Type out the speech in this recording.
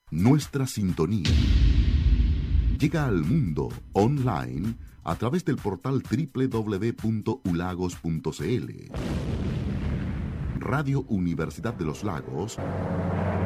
Nuestra sintonía llega al mundo online a través del portal www.ulagos.cl. Radio Universidad de los Lagos